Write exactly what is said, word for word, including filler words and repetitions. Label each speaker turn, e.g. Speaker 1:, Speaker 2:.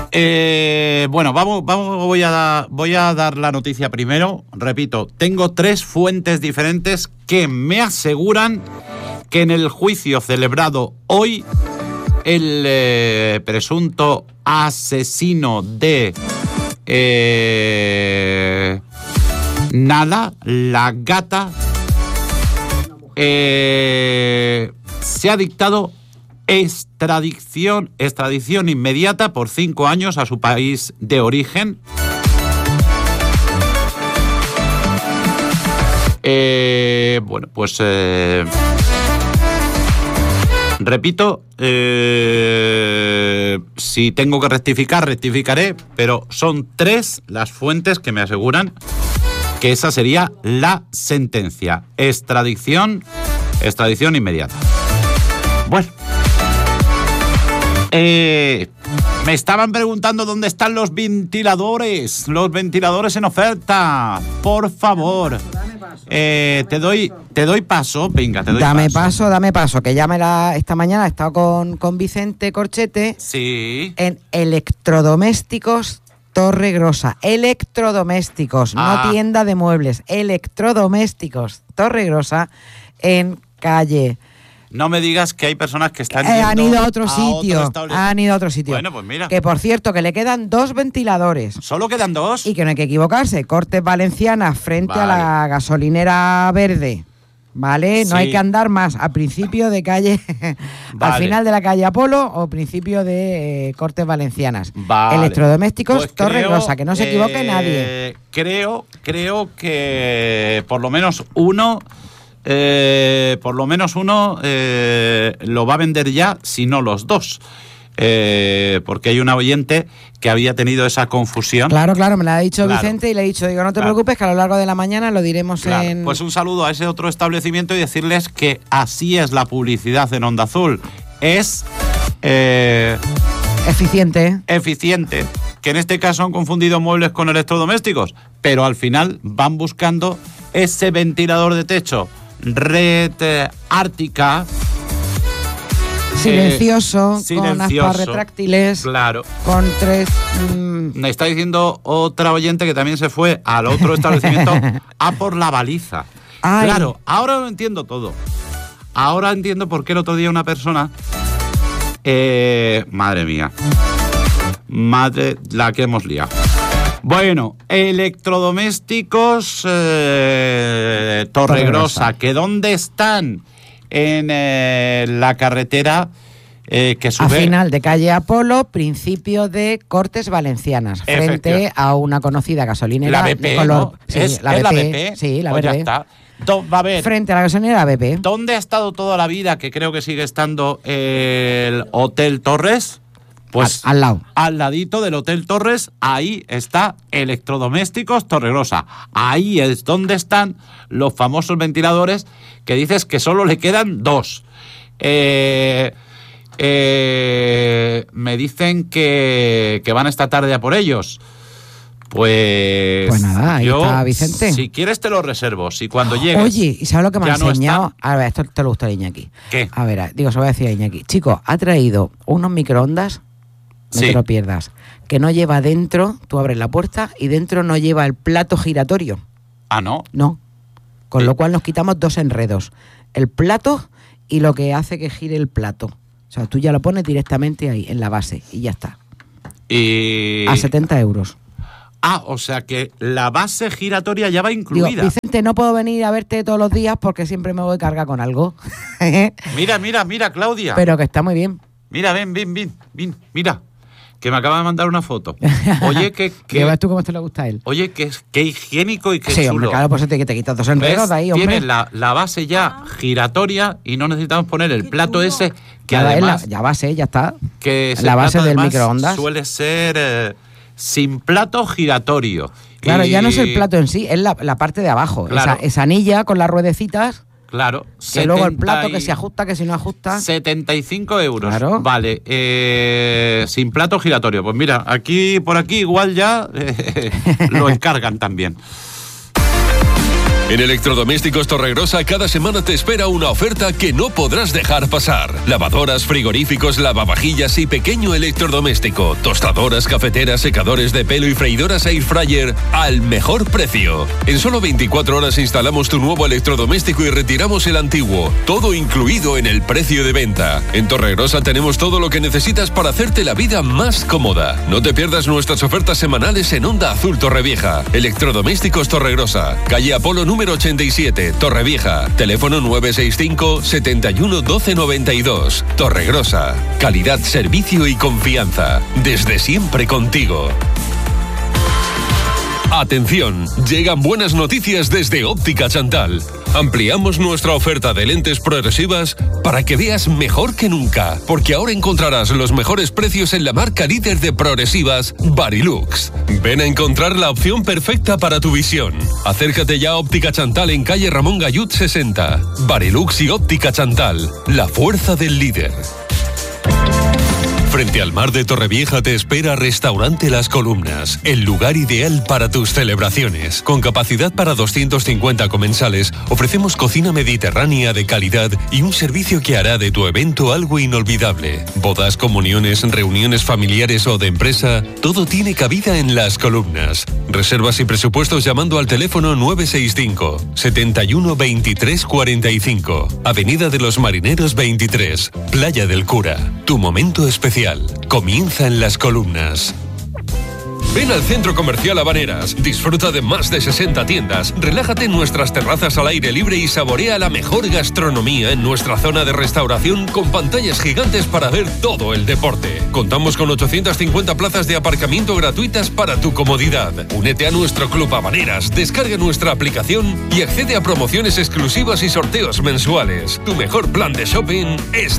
Speaker 1: Eh, bueno, vamos, vamos, voy a, da, voy a dar la noticia primero. Repito, tengo tres fuentes diferentes que me aseguran que en el juicio celebrado hoy, el eh, presunto asesino de eh, Nala, la gata, eh, se ha dictado extradición, extradición inmediata por cinco años a su país de origen. Eh, bueno, pues eh, repito, eh, si tengo que rectificar, rectificaré, pero son tres las fuentes que me aseguran que esa sería la sentencia. Extradición, extradición inmediata. Bueno. Eh, me estaban preguntando dónde están los ventiladores, los ventiladores en oferta. Por favor, eh, te doy, te doy paso, venga, te doy
Speaker 2: dame
Speaker 1: paso.
Speaker 2: paso, dame paso, que ya me la esta mañana he estado con, con Vicente Corchete.
Speaker 1: Sí.
Speaker 2: En electrodomésticos Torregrosa, electrodomésticos, ah. no tienda de muebles, electrodomésticos Torregrosa en calle.
Speaker 1: No me digas que hay personas que están
Speaker 2: eh,
Speaker 1: yendo
Speaker 2: han ido a otro
Speaker 1: a
Speaker 2: sitio,
Speaker 1: otro
Speaker 2: han ido a otro sitio.
Speaker 1: Bueno, pues mira.
Speaker 2: Que por cierto, que le quedan dos ventiladores.
Speaker 1: ¿Solo quedan dos?
Speaker 2: Y que no hay que equivocarse. Cortes Valencianas frente vale. a la gasolinera verde. ¿Vale? No sí. hay que andar más a principio de calle, vale. al final de la calle Apolo o principio de eh, Cortes Valencianas. Vale. Electrodomésticos pues Torregrosa, que no se equivoque eh, nadie.
Speaker 1: Creo, creo que por lo menos uno... Eh, por lo menos uno eh, lo va a vender ya, si no los dos, eh, porque hay una oyente que había tenido esa confusión.
Speaker 2: Claro, claro, me la ha dicho claro. Vicente y le he dicho, digo, no te claro. preocupes, que a lo largo de la mañana lo diremos claro. en...
Speaker 1: Pues un saludo a ese otro establecimiento y decirles que así es la publicidad en Onda Azul. Es... Eh,
Speaker 2: eficiente.
Speaker 1: Eficiente. Que en este caso han confundido muebles con electrodomésticos, pero al final van buscando ese ventilador de techo Red eh, Ártica
Speaker 2: silencioso,
Speaker 1: eh, silencioso,
Speaker 2: con aspas retráctiles,
Speaker 1: claro,
Speaker 2: con tres mmm...
Speaker 1: me está diciendo otra oyente que también se fue al otro establecimiento a por la baliza. Ay. Claro, ahora lo entiendo todo. Ahora entiendo por qué el otro día una persona eh, madre mía madre la que hemos liado. Bueno, electrodomésticos eh, Torregrosa, que ¿dónde están? En eh, la carretera eh, que sube...
Speaker 2: A final de calle Apolo, principio de Cortes Valencianas, frente a una conocida gasolinera.
Speaker 1: La B P,
Speaker 2: de color,
Speaker 1: ¿no?
Speaker 2: Sí,
Speaker 1: ¿Es,
Speaker 2: la,
Speaker 1: ¿es
Speaker 2: B P,
Speaker 1: la B P?
Speaker 2: Sí, la
Speaker 1: pues
Speaker 2: B P.
Speaker 1: Ya está. Do, a ver,
Speaker 2: frente a la gasolinera B P.
Speaker 1: ¿Dónde ha estado toda la vida, que creo que sigue estando el Hotel Torres? Pues
Speaker 2: al, al lado.
Speaker 1: Al ladito del Hotel Torres, ahí está Electrodomésticos Torregrosa. Ahí es donde están los famosos ventiladores que dices que solo le quedan dos. Eh, eh, me dicen que, que van esta tarde a por ellos. Pues...
Speaker 2: Pues nada, ahí
Speaker 1: yo,
Speaker 2: está Vicente.
Speaker 1: Si quieres te lo reservo. Si cuando llegues...
Speaker 2: Oye, ¿y sabes lo que me ha enseñado?
Speaker 1: No
Speaker 2: a ver, esto te lo gusta a Iñaki.
Speaker 1: ¿Qué?
Speaker 2: A ver, digo, se lo voy a decir a Iñaki. Chico, ha traído unos microondas... No sí. te lo pierdas. Que no lleva dentro, tú abres la puerta y dentro no lleva el plato giratorio.
Speaker 1: Ah, ¿no?
Speaker 2: No. Con
Speaker 1: sí.
Speaker 2: lo cual nos quitamos dos enredos. El plato y lo que hace que gire el plato. O sea, tú ya lo pones directamente ahí, en la base, y ya está.
Speaker 1: Y...
Speaker 2: A setenta euros.
Speaker 1: Ah, o sea que la base giratoria ya va incluida.
Speaker 2: Digo, Vicente, no puedo venir a verte todos los días porque siempre me voy a cargar con algo.
Speaker 1: Mira, mira, mira, Claudia.
Speaker 2: Pero que está muy bien.
Speaker 1: Mira, ven, ven, ven, ven, mira. Que me acaba de mandar una foto. Oye, que... que
Speaker 2: ¿Ves tú cómo te le gusta a él?
Speaker 1: Oye, que, que higiénico y que
Speaker 2: sí,
Speaker 1: chulo.
Speaker 2: Hombre, claro, pues te, te quitas dos enredos de ahí, hombre.
Speaker 1: Tienes la, la base ya giratoria y no necesitamos poner el plato ese que
Speaker 2: ya
Speaker 1: además...
Speaker 2: La, ya base, ya está.
Speaker 1: Que
Speaker 2: la base del microondas.
Speaker 1: Suele ser eh, sin plato giratorio.
Speaker 2: Claro,
Speaker 1: y...
Speaker 2: ya no es el plato en sí, es la, la parte de abajo. Claro. Esa, esa anilla con las ruedecitas...
Speaker 1: Claro.
Speaker 2: Que setenta luego el plato que se ajusta, que si no ajusta...
Speaker 1: setenta y cinco euros.
Speaker 2: Claro.
Speaker 1: Vale. Eh, sin plato giratorio. Pues mira, aquí por aquí igual ya eh, lo encargan también.
Speaker 3: En Electrodomésticos Torregrosa cada semana te espera una oferta que no podrás dejar pasar. Lavadoras, frigoríficos, lavavajillas y pequeño electrodoméstico, tostadoras, cafeteras, secadores de pelo y freidoras air fryer al mejor precio. En solo veinticuatro horas instalamos tu nuevo electrodoméstico y retiramos el antiguo, todo incluido en el precio de venta. En Torregrosa tenemos todo lo que necesitas para hacerte la vida más cómoda. No te pierdas nuestras ofertas semanales en Onda Azul Torrevieja. Electrodomésticos Torregrosa, calle Apolo número ochenta y siete, Torrevieja. Teléfono nueve seis cinco, setenta y uno, doce noventa y dos. Torregrosa. Calidad, servicio y confianza. Desde siempre contigo. Atención, llegan buenas noticias desde Óptica Chantal. Ampliamos nuestra oferta de lentes progresivas para que veas mejor que nunca, porque ahora encontrarás los mejores precios en la marca líder de progresivas, Varilux. Ven a encontrar la opción perfecta para tu visión. Acércate ya a Óptica Chantal en calle Ramón Gallud sesenta. Varilux y Óptica Chantal, la fuerza del líder. Frente al mar de Torrevieja te espera Restaurante Las Columnas, el lugar ideal para tus celebraciones. Con capacidad para doscientos cincuenta comensales, ofrecemos cocina mediterránea de calidad y un servicio que hará de tu evento algo inolvidable. Bodas, comuniones, reuniones familiares o de empresa, todo tiene cabida en Las Columnas. Reservas y presupuestos llamando al teléfono nueve seis cinco, setenta y uno, veintitrés cuarenta y cinco. Avenida de los Marineros veintitrés, Playa del Cura. Tu momento especial comienza en Las Columnas. Ven al Centro Comercial Habaneras, disfruta de más de sesenta tiendas, relájate en nuestras terrazas al aire libre y saborea la mejor gastronomía en nuestra zona de restauración con pantallas gigantes para ver todo el deporte. Contamos con ochocientas cincuenta plazas de aparcamiento gratuitas para tu comodidad. Únete a nuestro Club Habaneras, descarga nuestra aplicación y accede a promociones exclusivas y sorteos mensuales. Tu mejor plan de shopping es